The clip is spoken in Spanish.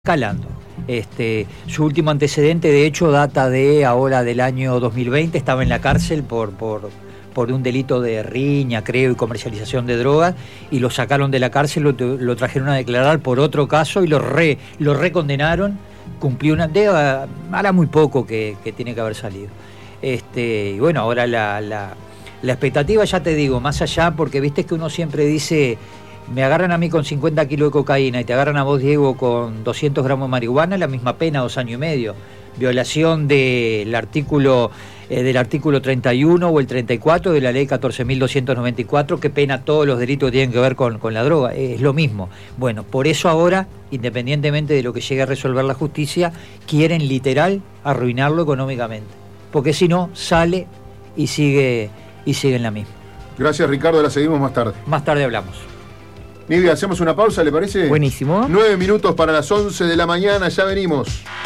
escalando. Su último antecedente, de hecho, data de ahora del año 2020. Estaba en la cárcel por un delito de riña, creo, y comercialización de drogas, y lo sacaron de la cárcel, lo trajeron a declarar por otro caso y lo recondenaron. Cumplió una deuda, hará muy poco que tiene que haber salido. Y bueno, ahora la expectativa, ya te digo, más allá, porque viste que uno siempre dice: me agarran a mí con 50 kilos de cocaína y te agarran a vos, Diego, con 200 gramos de marihuana, la misma pena, 2 años y medio. Violación del artículo 31 o el 34 de la ley 14.294, que pena todos los delitos que tienen que ver con la droga. Es lo mismo. Bueno, por eso ahora, independientemente de lo que llegue a resolver la justicia, quieren literal arruinarlo económicamente. Porque si no, sale y sigue en la misma. Gracias, Ricardo, la seguimos más tarde. Más tarde hablamos. Nidia, hacemos una pausa, ¿le parece? Buenísimo. 9 minutos para las 11 de la mañana, ya venimos.